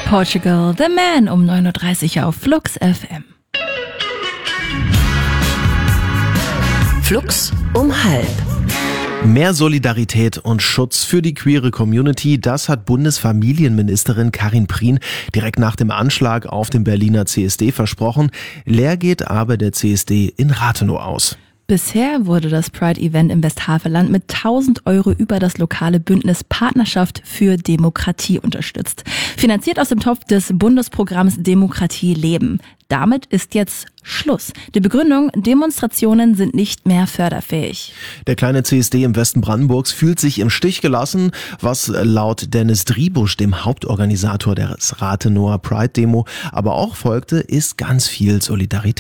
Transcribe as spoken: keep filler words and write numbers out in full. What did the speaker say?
Portugal, The Man um neun Uhr dreißig auf Flux F M. Flux um halb. Mehr Solidarität und Schutz für die queere Community, das hat Bundesfamilienministerin Karin Prien direkt nach dem Anschlag auf dem Berliner C S D versprochen. Leer geht aber der C S D in Rathenow aus. Bisher wurde das Pride-Event im Westhaveland mit tausend Euro über das lokale Bündnis Partnerschaft für Demokratie unterstützt. Finanziert aus dem Topf des Bundesprogramms Demokratie leben. Damit ist jetzt Schluss. Die Begründung, Demonstrationen sind nicht mehr förderfähig. Der kleine C S D im Westen Brandenburgs fühlt sich im Stich gelassen, was laut Dennis Driebusch, dem Hauptorganisator der Rathenower Pride-Demo, aber auch folgte, ist ganz viel Solidarität.